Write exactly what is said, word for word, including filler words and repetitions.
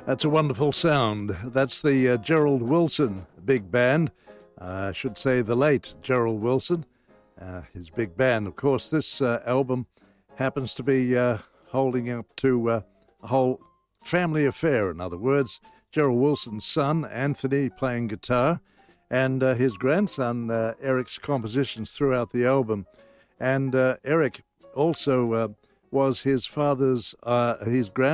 That's a wonderful sound. That's the uh, Gerald Wilson Big Band. Uh, I should say the late Gerald Wilson, uh, his big band. Of course, this uh, album happens to be uh, holding up to uh, a whole family affair. In other words, Gerald Wilson's son, Anthony, playing guitar, and uh, his grandson, uh, Eric's compositions throughout the album. And uh, Eric also uh, was his father's, uh, his grand